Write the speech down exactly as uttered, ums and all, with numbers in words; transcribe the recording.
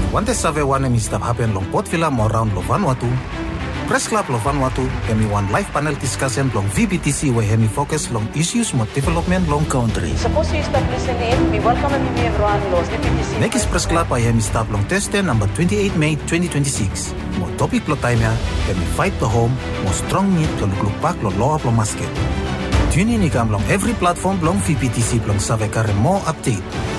wante save wane mi stap happen long Port Vila mo round lo Vanuatu. Press Club lo Vanuatu hemi one live panel discussion long V B T C we hemi focus long issues mo development long country. Suppose you stop listening, we welcome me everyone lo V B T C. Nekis Press Club ay hemi stap long Tuesday number twenty-eighth May twenty twenty-six. Mo topic lo time ya hemi fight the home, mo strong need lo lukluk lo law up lo masket. Tune in ikam long every platform long V B T C long save kare mo update.